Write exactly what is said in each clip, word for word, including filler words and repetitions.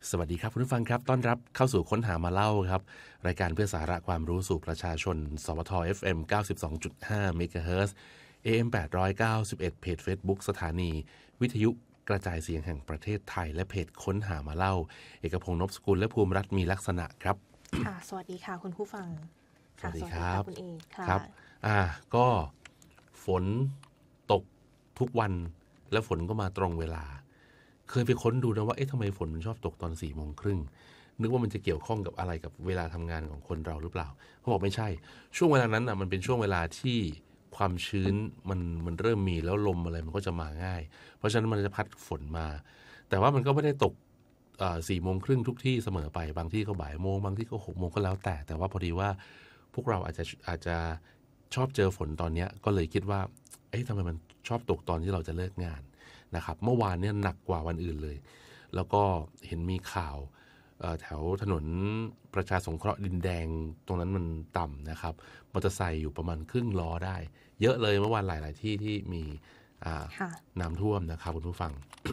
สวัสดีครับคุณผู้ฟังครับต้อนรับเข้าสู่ค้นหามาเล่าครับรายการเพื่อสาระความรู้สู่ประชาชนสวท เอฟ เอ็ม เก้าสิบสองจุดห้า เมกะเฮิรตซ์ เอ เอ็ม แปดร้อยเก้าสิบเอ็ดเพจ Facebook สถานีวิทยุกระจายเสียงแห่งประเทศไทยและเพจค้นหามาเล่าเอกพงษ์ นพสกุลและภูมิรัตน์มีลักษณะครับค่ะสวัสดีค่ะคุณผู้ฟังสวัสดีครับคุณเอกค่ะครับอ่าก็ฝนตกทุกวันและฝนก็มาตรงเวลาเคยไปค้นดูนะว่าเอ๊ะทำไมฝนมันชอบตกตอนสี่โมงครึ่งนึกว่ามันจะเกี่ยวข้องกับอะไรกับเวลาทำงานของคนเราหรือเปล่าเขาบอกไม่ใช่ช่วงเวลานั้นอ่ะมันเป็นช่วงเวลาที่ความชื้นมันมันเริ่มมีแล้วลมอะไรมันก็จะมาง่ายเพราะฉะนั้นมันจะพัดฝนมาแต่ว่ามันก็ไม่ได้ตกสี่โมงครึ่งทุกที่เสมอไปบางที่ก็บ่ายโมงบางที่ก็หกโมงก็แล้วแต่แต่ว่าพอดีว่าพวกเราอาจจะอาจจะชอบเจอฝนตอนนี้ก็เลยคิดว่าเอ๊ะทำไมมันชอบตกตอนที่เราจะเลิกงานนะครับเมื่อวานเนี่ยหนักกว่าวันอื่นเลยแล้วก็เห็นมีข่าวแถวถนนประชาสงเคราะห์ดินแดงตรงนั้นมันต่ำนะครับมอเตอร์ไซค์อยู่ประมาณครึ่งล้อได้เยอะเลยเมื่อวานหลายๆที่ที่มีน้ำท่วมนะครับคุณผู้ฟัง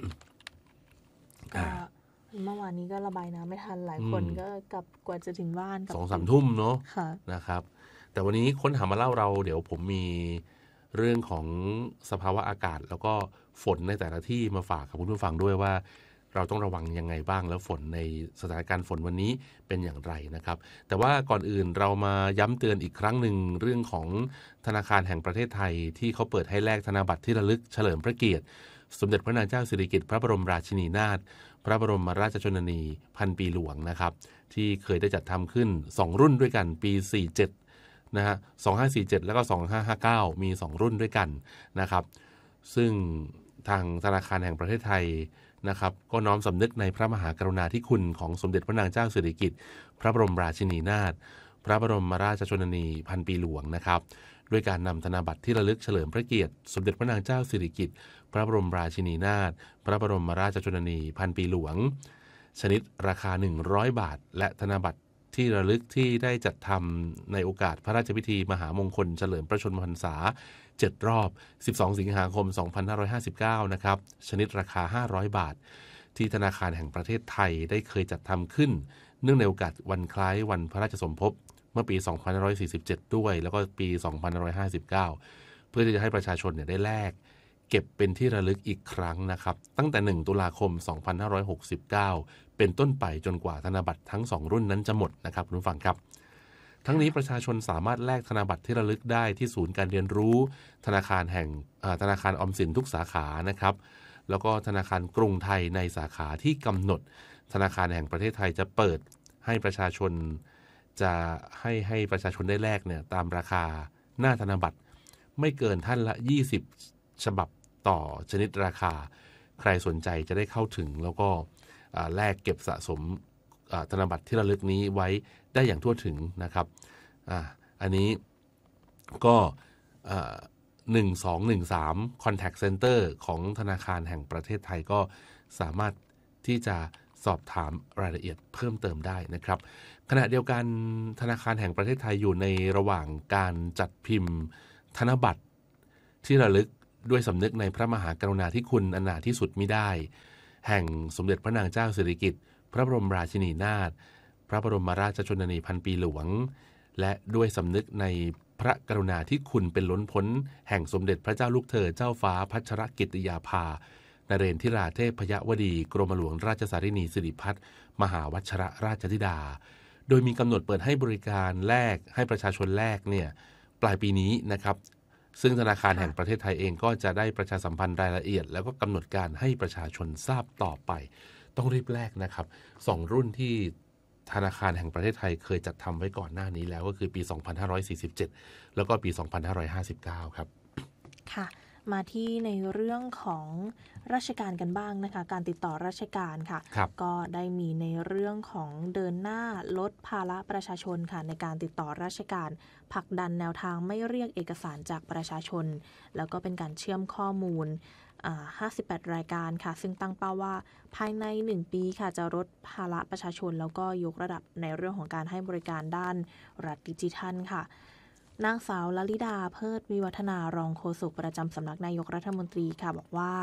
เมื่อวานนี้ก็ระบายน้ำไม่ทันหลายคนก็กลับกว่าจะถึงบ้านสองสามทุ่มเนาะะนะครับแต่วันนี้ค้นหามาเล่าเราเดี๋ยวผมมีเรื่องของสภาวะอากาศแล้วก็ฝนในแต่ละที่มาฝากกับคุณผู้ฟังด้วยว่าเราต้องระวังยังไงบ้างแล้วฝนในสถานการณ์ฝนวันนี้เป็นอย่างไรนะครับแต่ว่าก่อนอื่นเรามาย้ำเตือนอีกครั้งหนึ่งเรื่องของธนาคารแห่งประเทศไทยที่เขาเปิดให้แลกธนบัตรที่ระลึกเฉลิมพระเกียรติสมเด็จพระนางเจ้าสิริกิติ์พระบรมราชินีนาถพระบรมราชชนนีพันปีหลวงนะครับที่เคยได้จัดทำขึ้นสองรุ่นด้วยกันปีสี่สิบเจ็ดนะฮะสองพันห้าร้อยสี่สิบเจ็ดแล้วก็สองพันห้าร้อยห้าสิบเก้ามีสองรุ่นด้วยกันนะครับซึ่งทางธนาคารแห่งประเทศไทยนะครับก็น้อมสำนึกในพระมหากรุณาธิคุณของสมเด็จพระนางเจ้าสิริกิติ์พระบรมราชินีนาถพระบรมราชชนนีพันปีหลวงนะครับด้วยการนำธนบัตรที่ระลึกเฉลิมพระเกียรติสมเด็จพระนางเจ้าสิริกิติ์พระบรมราชินีนาถพระบรมราชชนนีพันปีหลวงชนิดราคาหนึ่งร้อยบาทและธนบัตรที่ระลึกที่ได้จัดทำในโอกาสพระราชพิธีมหามงคลเฉลิมพระชนมพรรษาเจ็ดรอบสิบสองสิงหาคมสองพันห้าร้อยห้าสิบเก้านะครับชนิดราคาห้าร้อยบาทที่ธนาคารแห่งประเทศไทยได้เคยจัดทำขึ้นเนื่องในโอกาสวันคล้ายวันพระราชสมภพเมื่อปีสองพันห้าร้อยสี่สิบเจ็ดด้วยแล้วก็ปีสองพันห้าร้อยห้าสิบเก้าเพื่อที่จะให้ประชาชนเนี่ยได้แลกเก็บเป็นที่ระลึกอีกครั้งนะครับตั้งแต่หนึ่งตุลาคมสองพันห้าร้อยหกสิบเก้าเป็นต้นไปจนกว่าธนบัตรทั้งสองรุ่นนั้นจะหมดนะครับคุณผู้ฟังครับทั้งนี้ประชาชนสามารถแลกธนบัตรที่ระลึกได้ที่ศูนย์การเรียนรู้ธนาคารแห่งธนาคารออมสินทุกสาขานะครับแล้วก็ธนาคารกรุงไทยในสาขาที่กำหนดธนาคารแห่งประเทศไทยจะเปิดให้ประชาชนจะให้ให้ประชาชนได้แลกเนี่ยตามราคาหน้าธนบัตรไม่เกินท่านละยี่สิบฉบับต่อชนิดราคาใครสนใจจะได้เข้าถึงแล้วก็แลกเก็บสะสมธนบัตรที่ระลึกนี้ไว้ได้อย่างทั่วถึงนะครับ อ่าอันนี้ก็หนึ่งสองหนึ่งสาม Contact Center ของธนาคารแห่งประเทศไทยก็สามารถที่จะสอบถามรายละเอียดเพิ่มเติมได้นะครับขณะเดียวกันธนาคารแห่งประเทศไทยอยู่ในระหว่างการจัดพิมพ์ธนบัตรที่ระลึกด้วยสำนึกในพระมหากรุณาธิคุณอันหาที่สุดมิได้แห่งสมเด็จพระนางเจ้าสิริกิติ์พระบรมราชินีนาถพระบรมราชชนนีพันปีหลวงและด้วยสำนึกในพระกรุณาธิคุณเป็นล้นพ้นแห่งสมเด็จพระเจ้าลูกเธอเจ้าฟ้าพัชรกิติยาภานเรนทิราเทพยวดีกรมหลวงราชสารินีสิริพัฒน์มหาวชิรราชธิดาโดยมีกำหนดเปิดให้บริการแลกให้ประชาชนแลกเนี่ยปลายปีนี้นะครับซึ่งธนาคารแห่งประเทศไทยเองก็จะได้ประชาสัมพันธ์รายละเอียดแล้วก็กำหนดการให้ประชาชนทราบต่อไปต้องรีบแลกนะครับสองรุ่นที่ธนาคารแห่งประเทศไทยเคยจัดทำไว้ก่อนหน้านี้แล้วก็คือปีสองพันห้าร้อยสี่สิบเจ็ดแล้วก็ปีสองพันห้าร้อยห้าสิบเก้าครับค่ะมาที่ในเรื่องของราชการกันบ้างนะคะการติดต่อราชการค่ะก็ได้มีในเรื่องของเดินหน้าลดภาระประชาชนค่ะในการติดต่อราชการผลักดันแนวทางไม่เรียกเอกสารจากประชาชนแล้วก็เป็นการเชื่อมข้อมูลห้าสิบแปดรายการค่ะซึ่งตั้งเป้าว่าภายในหนึ่งปีค่ะจะลดภาระประชาชนแล้วก็ยกระดับในเรื่องของการให้บริการด้านรัฐดิจิทัลค่ะนางสาวลลิดาเพิดวิวัฒนารองโฆษกประจำสำนักนายกรัฐมนตรีค่ะบอกว่า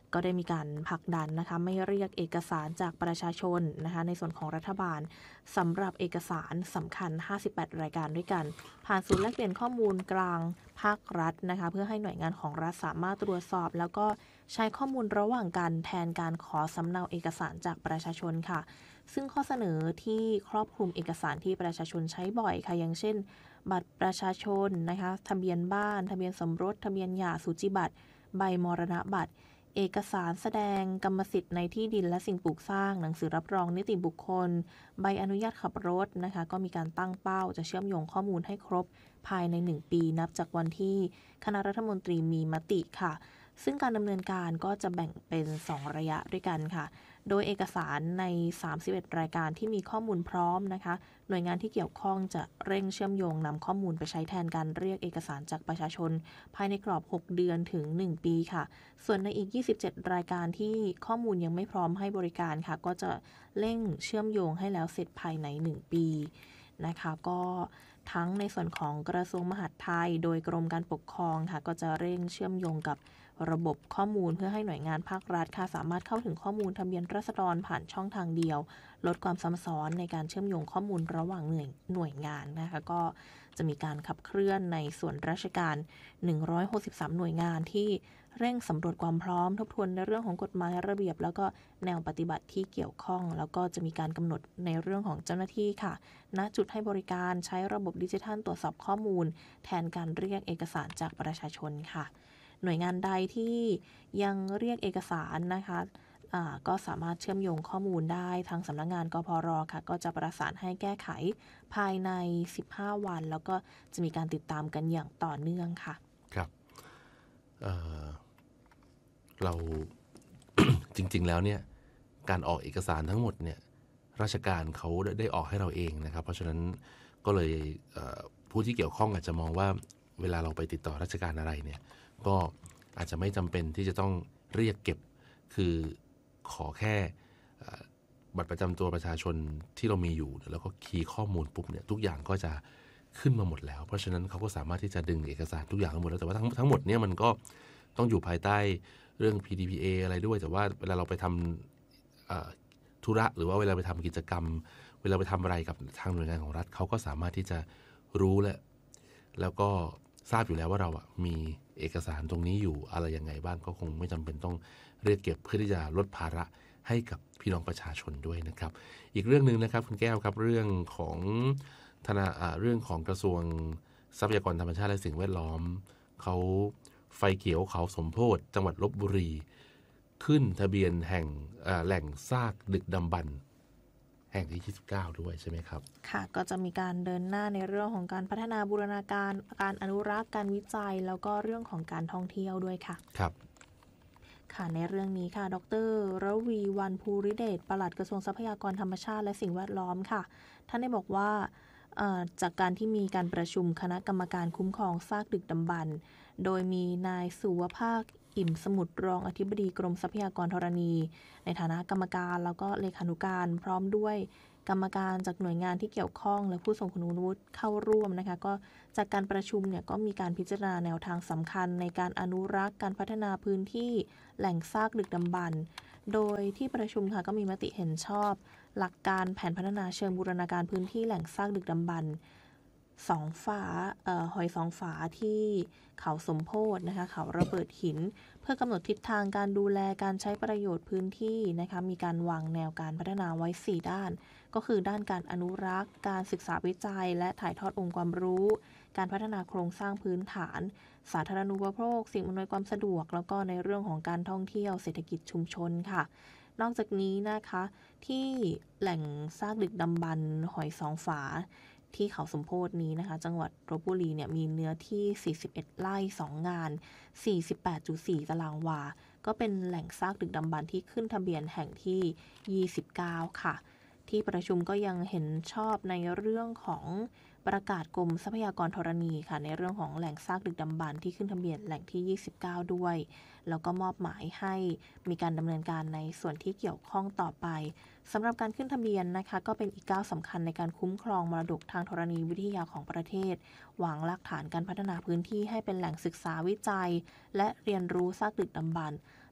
ก็ได้มีการผลักดันนะคะไม่เรียกเอกสารจากประชาชนนะคะในส่วนของรัฐบาลสำหรับเอกสารสำคัญห้าสิบแปดรายการด้วยกันผ่านศูนย์แลกเปลี่ยนข้อมูลกลางภาครัฐนะคะเพื่อให้หน่วยงานของรัฐสามารถตรวจสอบแล้วก็ใช้ข้อมูลระหว่างกันแทนการขอสำเนาเอกสารจากประชาชนค่ะซึ่งข้อเสนอที่ครอบคลุมเอกสารที่ประชาชนใช้บ่อยค่ะอย่างเช่นบัตรประชาชนนะคะทะเบียนบ้านทะเบียนสมรสทะเบียนหย่าสูจิบัตรใบมรณบัตรเอกสารแสดงกรรมสิทธิ์ในที่ดินและสิ่งปลูกสร้างหนังสือรับรองนิติบุคคลใบอนุญาตขับรถนะคะก็มีการตั้งเป้าจะเชื่อมโยงข้อมูลให้ครบภายในหนึ่งปีนับจากวันที่คณะรัฐมนตรีมีมติค่ะซึ่งการดำเนินการก็จะแบ่งเป็นสองระยะด้วยกันค่ะโดยเอกสารในสามสิบเอ็ดรายการที่มีข้อมูลพร้อมนะคะหน่วยงานที่เกี่ยวข้องจะเร่งเชื่อมโยงนำข้อมูลไปใช้แทนการเรียกเอกสารจากประชาชนภายในกรอบหกเดือนถึงหนึ่งปีค่ะส่วนในอีกยี่สิบเจ็ดรายการที่ข้อมูลยังไม่พร้อมให้บริการค่ะก็จะเร่งเชื่อมโยงให้แล้วเสร็จภายในหนึ่งปีนะคะก็ทั้งในส่วนของกระทรวงมหาดไทยโดยกรมการปกครองค่ะก็จะเร่งเชื่อมโยงกับระบบข้อมูลเพื่อให้หน่วยงานภาครัฐค่ะสามารถเข้าถึงข้อมูลทะเบียนราษฎรผ่านช่องทางเดียวลดความซ้ำซ้อนในการเชื่อมโยงข้อมูลระหว่างหน่วยหน่วยงานนะคะก็จะมีการขับเคลื่อนในส่วนราชการหนึ่งร้อยหกสิบสามหน่วยงานที่เร่งสำรวจความพร้อมทบทวนในเรื่องของกฎหมายระเบียบแล้วก็แนวปฏิบัติที่เกี่ยวข้องแล้วก็จะมีการกำหนดในเรื่องของเจ้าหน้าที่ค่ะณจุดให้บริการใช้ระบบดิจิทัลตรวจสอบข้อมูลแทนการเรียกเอกสารจากประชาชนค่ะหน่วยงานใดที่ยังเรียกเอกสารนะคะก็สามารถเชื่อมโยงข้อมูลได้ทางสำนักงานกพร.ค่ะก็จะประสานให้แก้ไขภายในสิบห้าวันแล้วก็จะมีการติดตามกันอย่างต่อเนื่องค่ะครับเอ่อเรา จริงๆแล้วเนี่ยการออกเอกสารทั้งหมดเนี่ยราชการเขาได้ออกให้เราเองนะครับเพราะฉะนั้นก็เลยผู้ที่เกี่ยวข้องอาจจะมองว่าเวลาเราไปติดต่อราชการอะไรเนี่ยก็อาจจะไม่จำเป็นที่จะต้องเรียกเก็บคือขอแค่บัตรประจำตัวประชาชนที่เรามีอยู่แล้วก็คีย์ข้อมูลปุ๊บเนี่ยทุกอย่างก็จะขึ้นมาหมดแล้วเพราะฉะนั้นเขาก็สามารถที่จะดึงเอกสารทุกอย่างทั้งหมดแล้วแต่ว่าทั้งทั้งหมดเนี่ยมันก็ต้องอยู่ภายใต้เรื่อง พี ดี พี เอ อะไรด้วยแต่ว่าเวลาเราไปทำธุระหรือว่าเวลาไปทำกิจกรรมเวลาไปทำอะไรกับทางหน่วยงานของรัฐเขาก็สามารถที่จะรู้และแล้วก็ทราบอยู่แล้วว่าเราอ่ะมีเอกสารตรงนี้อยู่อะไรยังไงบ้างก็คงไม่จำเป็นต้องเรียกเก็บเพื่อที่จะลดภาระให้กับพี่น้องประชาชนด้วยนะครับอีกเรื่องนึงนะครับคุณแก้วครับเรื่องของธนาเรื่องของกระทรวงทรัพยากรธรรมชาติและสิ่งแวดล้อมเขาไฟเขียวเขาสมโพธิจังหวัดลพบุรีขึ้นทะเบียนแห่งแหล่งซากดึกดำบรรพ์แห่งที่ยี่สิบเก้าด้วยใช่ไหมครับค่ะก็จะมีการเดินหน้าในเรื่องของการพัฒนาบูรณาการการอนุรักษ์การวิจัยแล้วก็เรื่องของการท่องเที่ยวด้วยค่ะครับค่ะในเรื่องนี้ค่ะดร.ระวีวรรณภูริเดชปลัดกระทรวงทรัพยากรธรรมชาติและสิ่งแวดล้อมค่ะท่านได้บอกว่าจากการที่มีการประชุมคณะกรรมการคุ้มครองซากดึกดำบรรพ์โดยมีนายสุวภาคอิ่มสมุทรรองอธิบดีกรมทรัพยากรธรณีในฐานะกรรมการแล้วก็เลขานุการพร้อมด้วยกรรมการจากหน่วยงานที่เกี่ยวข้องและผู้ทรงคุณวุฒิเข้าร่วมนะคะก็จากการประชุมเนี่ยก็มีการพิจารณาแนวทางสำคัญในการอนุรักษ์การพัฒนาพื้นที่แหล่งซากดึกดำบรรพ์โดยที่ประชุมค่ะก็มีมติเห็นชอบหลักการแผนพัฒนาเชิงบูรณาการพื้นที่แหล่งซากดึกดำบรรพ์สองฝาเอ่อหอยสองฝาที่เขาสมโพธินะคะเขาระเบิดหินเพื่อกำหนดทิศทางการดูแลการใช้ประโยชน์พื้นที่นะคะมีการวางแนวการพัฒนาไว้สี่ด้านก็คือด้านการอนุรักษ์การศึกษาวิจัยและถ่ายทอดองค์ความรู้การพัฒนาโครงสร้างพื้นฐานสาธารณูปโภคสิ่งอำนวยความสะดวกแล้วก็ในเรื่องของการท่องเที่ยวเศรษฐกิจชุมชนค่ะนอกจากนี้นะคะที่แหล่งซากดึกดำบรรพ์หอยสองฝาที่เขาสมโพธินี้นะคะจังหวัดลพบุรีเนี่ยมีเนื้อที่สี่สิบเอ็ดไร่สองงาน สี่สิบแปดจุดสี่ ตารางวาก็เป็นแหล่งซากดึกดำบรรพ์ที่ขึ้นทะเบียนแห่งที่ยี่สิบเก้าค่ะที่ประชุมก็ยังเห็นชอบในเรื่องของประกาศกรมทรัพยากรธรณีค่ะในเรื่องของแหล่งซากดึกดำบรรพ์ที่ขึ้นทะเบียนแหล่งที่ยี่สิบเก้าด้วยแล้วก็มอบหมายให้มีการดำเนินการในส่วนที่เกี่ยวข้องต่อไปสำหรับการขึ้นทะเบียนนะคะก็เป็นอีกก้าวสำคัญในการคุ้มครองมรดกทางธรณีวิทยาของประเทศวางรากฐานการพัฒนาพื้นที่ให้เป็นแหล่งศึกษาวิจัยและเรียนรู้ซากดึกดำบรรพ์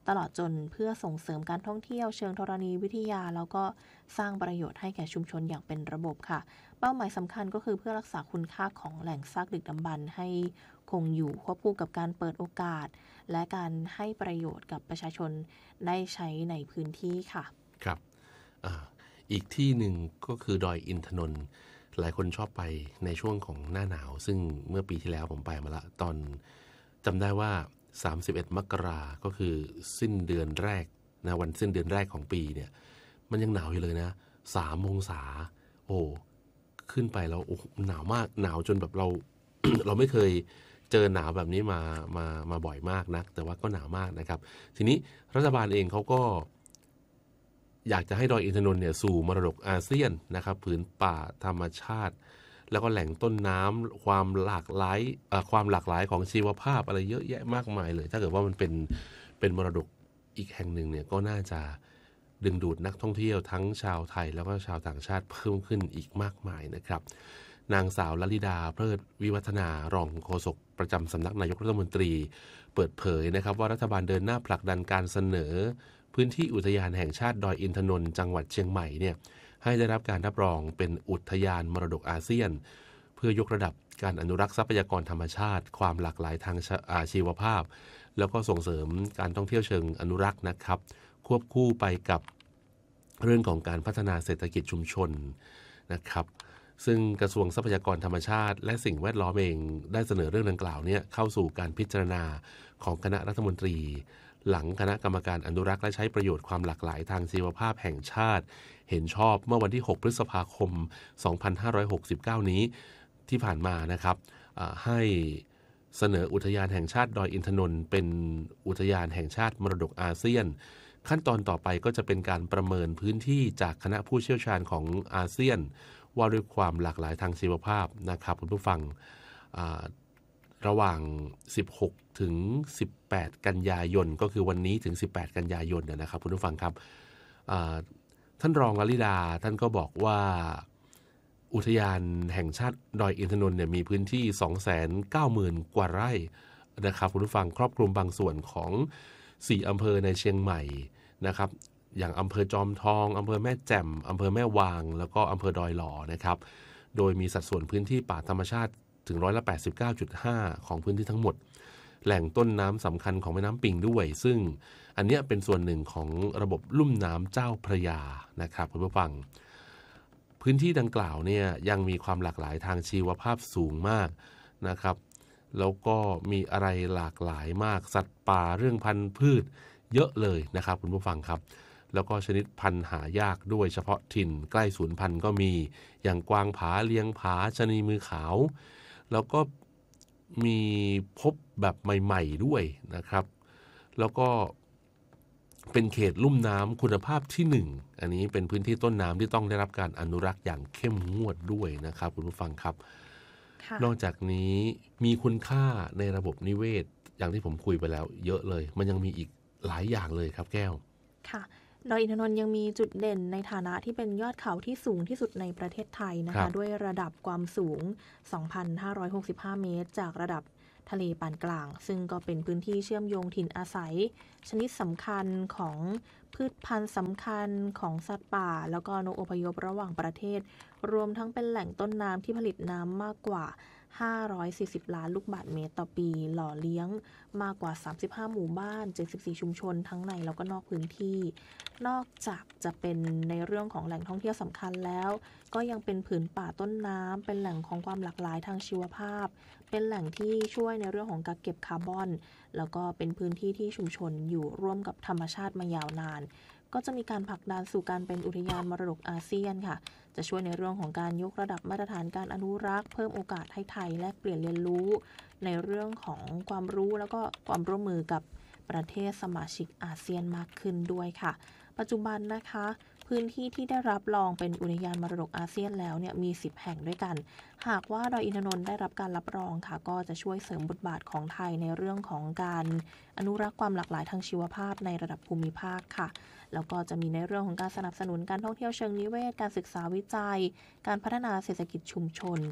ตลอดจนเพื่อส่งเสริมการท่องเที่ยวเชิงธรณีวิทยาแล้วก็สร้างประโยชน์ให้แก่ชุมชนอย่างเป็นระบบค่ะเป้าหมายสำคัญก็คือเพื่อรักษาคุณค่าของแหล่งซากดึกดำบรรพ์ให้คงอยู่ควบคู่กับการเปิดโอกาสและการให้ประโยชน์กับประชาชนได้ใช้ในพื้นที่ค่ะครับอ่าอีกที่หนึ่งก็คือดอยอินทนนท์หลายคนชอบไปในช่วงของหน้าหนาวซึ่งเมื่อปีที่แล้วผมไปมาละตอนจำได้ว่าสามสิบเอ็ดมกราก็คือสิ้นเดือนแรกนะวันสิ้นเดือนแรกของปีเนี่ยมันยังหนาวอยู่เลยนะสามองศาโอ้ขึ้นไปแล้วโอ้หนาวมากหนาวจนแบบเรา เราไม่เคยเจอหนาวแบบนี้มามามาบ่อยมากนะแต่ว่าก็หนาวมากนะครับทีนี้รัฐบาลเองเขาก็อยากจะให้ดอยอินทนนท์เนี่ยสู่มรดกอาเซียนนะครับผืนป่าธรรมชาติแล้วก็แหล่งต้นน้ำความหลากหลายความหลากหลายของชีวภาพอะไรเยอะแยะมากมายเลยถ้าเกิดว่ามันเป็นเป็นมรดกอีกแห่งหนึ่งเนี่ยก็น่าจะดึงดูดนักท่องเที่ยวทั้งชาวไทยแล้วก็ชาวต่างชาติเพิ่มขึ้นอีกมากมายนะครับนางสาวลลิดาเพลิดวิวัฒนารองโฆษกประจำสำนักนายกรัฐมนตรีเปิดเผยนะครับว่ารัฐบาลเดินหน้าผลักดันการเสนอพื้นที่อุทยานแห่งชาติดอยอินทนนท์จังหวัดเชียงใหม่เนี่ยให้ได้รับการรับรองเป็นอุทยานมรดกอาเซียนเพื่อยกระดับการอนุรักษ์ทรัพยากรธรรมชาติความหลากหลายทางชีวภาพแล้วก็ส่งเสริมการท่องเที่ยวเชิงอนุรักษ์นะครับควบคู่ไปกับเรื่องของการพัฒนาเศรษฐกิจชุมชนนะครับซึ่งกระทรวงทรัพยากรธรรมชาติและสิ่งแวดล้อมเองได้เสนอเรื่องดังกล่าวนี้เข้าสู่การพิจารณาของคณะรัฐมนตรีหลังคณะกรรมการอนุรักษ์และใช้ประโยชน์ความหลากหลายทางชีวภาพแห่งชาติเห็นชอบเมื่อวันที่หกพฤษภาคมสองพันห้าร้อยหกสิบเก้านี้ที่ผ่านมานะครับให้เสนออุทยานแห่งชาติดอยอินทนนท์เป็นอุทยานแห่งชาติมรดกอาเซียนขั้นตอนต่อไปก็จะเป็นการประเมินพื้นที่จากคณะผู้เชี่ยวชาญของอาเซียนว่าด้วยความหลากหลายทางชีวภาพนะครับคุณผู้ฟังระหว่างสิบหกถึงสิบแปดกันยายนก็คือวันนี้ถึงสิบแปดกันยายนนะครับคุณผู้ฟังครับท่านรองลลิดาท่านก็บอกว่าอุทยานแห่งชาติดอยอินทนนท์เนี่ยมีพื้นที่ สองแสนเก้าหมื่น กว่าไร่นะครับคุณผู้ฟังครอบคลุมบางส่วนของสี่อำเภอในเชียงใหม่นะครับอย่างอำเภอจอมทองอำเภอแม่แจ่มอำเภอแม่วางแล้วก็อำเภอดอยหล่อนะครับโดยมีสัดส่วนพื้นที่ป่าธรรมชาติถึงร้อยละ แปดสิบเก้าจุดห้า ของพื้นที่ทั้งหมดแหล่งต้นน้ำสำคัญของแม่น้ำปิงด้วยซึ่งอันนี้เป็นส่วนหนึ่งของระบบลุ่มน้ำเจ้าพระยานะครับคุณผู้ฟังพื้นที่ดังกล่าวเนี่ยยังมีความหลากหลายทางชีวภาพสูงมากนะครับแล้วก็มีอะไรหลากหลายมากสัตว์ป่าเรื่องพันธุ์พืชเยอะเลยนะครับคุณผู้ฟังครับแล้วก็ชนิดพันธุ์หายากด้วยเฉพาะถิ่นใกล้สูญพันธุ์ก็มีอย่างกวางผาเลียงผาชะนีมือขาวแล้วก็มีพบแบบใหม่ๆด้วยนะครับแล้วก็เป็นเขตลุ่มน้ำคุณภาพที่หนึ่งอันนี้เป็นพื้นที่ต้นน้ำที่ต้องได้รับการอนุรักษ์อย่างเข้มงวดด้วยนะครับคุณผู้ฟังครับนอกจากนี้มีคุณค่าในระบบนิเวศอย่างที่ผมคุยไปแล้วเยอะเลยมันยังมีอีกหลายอย่างเลยครับแก้วค่ะดอยอินทนนท์ยังมีจุดเด่นในฐานะที่เป็นยอดเขาที่สูงที่สุดในประเทศไทยนะคะด้วยระดับความสูง สองพันห้าร้อยหกสิบห้า เมตรจากระดับทะเลปานกลางซึ่งก็เป็นพื้นที่เชื่อมโยงถิ่นอาศัยชนิดสำคัญของพืชพันธุ์สำคัญของสัตว์ป่าแล้วก็นกอพยพระหว่างประเทศรวมทั้งเป็นแหล่งต้นน้ำที่ผลิตน้ำมากกว่าห้าร้อยสี่สิบล้านลูกบาศก์เมตรต่อปีหล่อเลี้ยงมากกว่าสามสิบห้าหมู่บ้านเจ็ดสิบสี่ชุมชนทั้งในแล้วก็นอกพื้นที่นอกจากจะเป็นในเรื่องของแหล่งท่องเที่ยวสำคัญแล้วก็ยังเป็นผืนป่าต้นน้ำเป็นแหล่งของความหลากหลายทางชีวภาพเป็นแหล่งที่ช่วยในเรื่องของการเก็บคาร์บอนแล้วก็เป็นพื้นที่ที่ชุมชนอยู่ร่วมกับธรรมชาติมายาวนานก็จะมีการผลักดันสู่การเป็นอุทยานมรดกอาเซียนค่ะจะช่วยในเรื่องของการยกระดับมาตรฐานการอนุรักษ์เพิ่มโอกาสให้ไทยแลกเปลี่ยนเรียนรู้ในเรื่องของความรู้แล้วก็ความร่วมมือกับประเทศสมาชิกอาเซียนมากขึ้นด้วยค่ะปัจจุบันนะคะพื้นที่ที่ได้รับรองเป็นอุทยานมรดกอาเซียนแล้วเนี่ยมีสิบแห่งด้วยกันหากว่าดอยอินทนนท์ได้รับการรับรองค่ะก็จะช่วยเสริมบทบาทของไทยในเรื่องของการอนุรักษ์ความหลากหลายทางชีวภาพในระดับภูมิภาคค่ะแล้วก็จะมีในเรื่องของการสนับสนุนการท่องเที่ยวเชิงนิเวศการศึกษาวิจัยการพัฒนาเศรษฐกิจชุมชน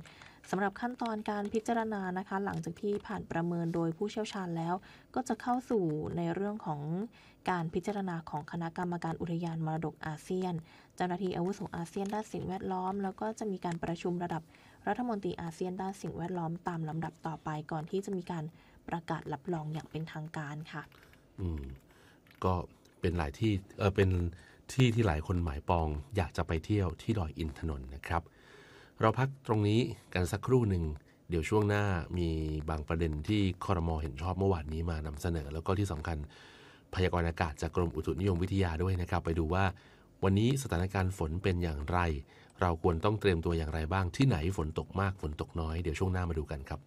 สำหรับขั้นตอนการพิจารณานะคะหลังจากที่ผ่านประเมินโดยผู้เชี่ยวชาญแล้วก็จะเข้าสู่ในเรื่องของการพิจารณาของคณะกรรมการอุทยานมรดกอาเซียนเจ้าหน้าที่อาวุโสอาเซียนด้านสิ่งแวดล้อมแล้วก็จะมีการประชุมระดับรัฐมนตรีอาเซียนด้านสิ่งแวดล้อมตามลำดับต่อไปก่อนที่จะมีการประกาศรับรองอย่างเป็นทางการค่ะอืมก็เป็นหลายที่เออเป็นที่ที่หลายคนหมายปองอยากจะไปเที่ยวที่ดอยอินทนนท์นะครับเราพักตรงนี้กันสักครู่หนึ่งเดี๋ยวช่วงหน้ามีบางประเด็นที่ครม.เห็นชอบเมื่อวานนี้มานำเสนอแล้วก็ที่สำคัญพยากรณ์อากาศจากกรมอุตุนิยมวิทยาด้วยนะครับไปดูว่าวันนี้สถานการณ์ฝนเป็นอย่างไรเราควรต้องเตรียมตัวอย่างไรบ้างที่ไหนฝนตกมากฝนตกน้อยเดี๋ยวช่วงหน้ามาดูกันครับ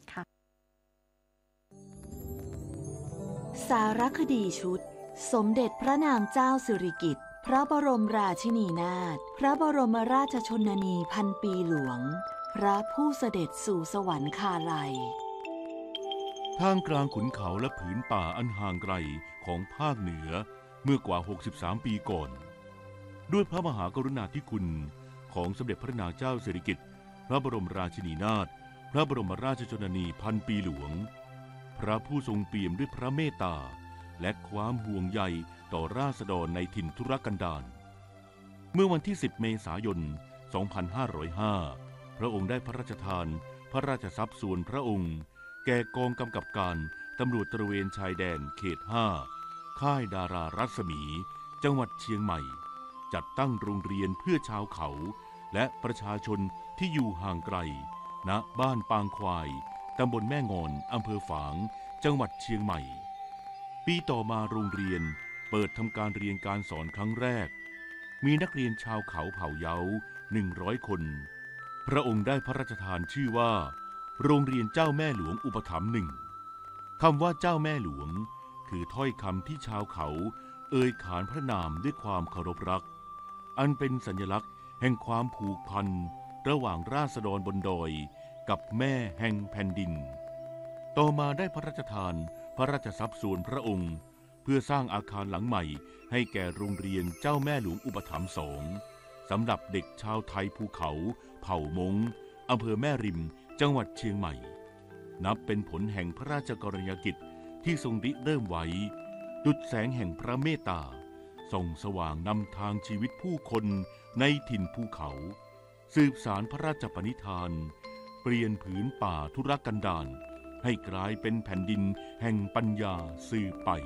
สารคดีชุดสมเด็จพระนางเจ้าสิริกิติ์พระบรมราชินีนาถพระบรมราชชนนีพันปีหลวงพระผู้เสด็จสู่สวรรคาลัยท่ามกลางขุนเขาและผืนป่าอันห่างไกลของภาคเหนือเมื่อกว่าหกสิบสามปีก่อนด้วยพระมหากรุณาธิคุณของสมเด็จพระนางเจ้าสิริกิติ์พระบรมราชินีนาถพระบรมราชชนนีพันปีหลวงพระผู้ทรงเปี่ยมด้วยพระเมตตาและความห่วงใยต่อราษฎรในถิ่นทุรกันดารเมื่อวันที่สิบเมษายนสองพันห้าร้อยห้าพระองค์ได้พระราชทานพระราชทรัพย์ส่วนพระองค์แก่กองกำกับการตำรวจตระเวนชายแดนเขตห้าค่ายดารารัศมีจังหวัดเชียงใหม่จัดตั้งโรงเรียนเพื่อชาวเขาและประชาชนที่อยู่ห่างไกลณบ้านปางควายตำบลแม่งอนอำเภอฝางจังหวัดเชียงใหม่ปีต่อมาโรงเรียนเปิดทำการเรียนการสอนครั้งแรกมีนักเรียนชาวเขาเผ่าเยาหนึ่งร้อยคนพระองค์ได้พระราชทานชื่อว่าโรงเรียนเจ้าแม่หลวงอุปถัมภ์หนึ่งคำว่าเจ้าแม่หลวงคือถ้อยคำที่ชาวเขาเอ่ยขานพระนามด้วยความเคารพรักอันเป็นสัญลักษณ์แห่งความผูกพันระหว่างราษฎรบนดอยกับแม่แห่งแผ่นดินต่อมาได้พระราชทานพระราชทรัพย์ส่วนพระองค์เพื่อสร้างอาคารหลังใหม่ให้แก่โรงเรียนเจ้าแม่หลวงอุปถัมภ์สองสำหรับเด็กชาวไทยภูเขาเผ่ามงอำเภอแม่ริมจังหวัดเชียงใหม่นับเป็นผลแห่งพระราชกรณียกิจที่ทรงริเริ่มไว้ดุจแสงแห่งพระเมตตาส่องสว่างนำทางชีวิตผู้คนในถิ่นภูเขาสืบสารพระราชปณิธานเปลี่ยนผืนป่าทุรกันดารให้กลายเป็นแผ่นดินแห่งปัญญาสืบไป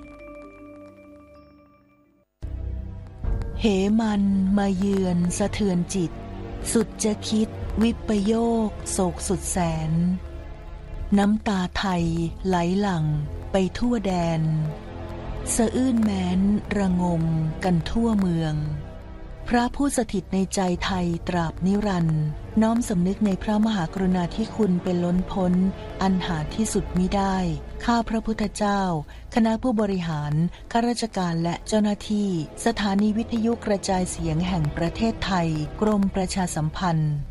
เหมันมาเยือนสะเทือนจิตสุดจะคิดวิปโยคโศกสุดแสนน้ำตาไทยไหลหลั่งไปทั่วแดนสะอื้นแม้นระงมกันทั่วเมืองพระผู้สถิตในใจไทยตราบนิรันดร์น้อมสำนึกในพระมหากรุณาธิคุณเป็นล้นพ้นอันหาที่สุดมิได้ข้าพระพุทธเจ้าคณะผู้บริหารข้าราชการและเจ้าหน้าที่สถานีวิทยุกระจายเสียงแห่งประเทศไทยกรมประชาสัมพันธ์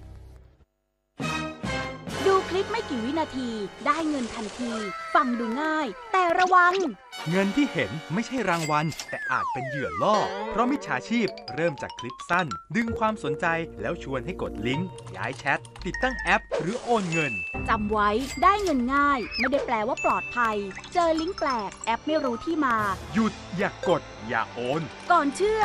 ดูคลิปไม่กี่วินาทีได้เงินทันทีฟังดูง่ายแต่ระวังเงินที่เห็นไม่ใช่รางวัลแต่อาจเป็นเหยื่อล่อเพราะมิจฉาชีพเริ่มจากคลิปสั้นดึงความสนใจแล้วชวนให้กดลิงก์ย้ายแชทติดตั้งแอปหรือโอนเงินจำไว้ได้เงินง่ายไม่ได้แปลว่าปลอดภัยเจอลิงก์แปลกแอปไม่รู้ที่มาหยุดอย่ากกดอย่าโอนก่อนเชื่อ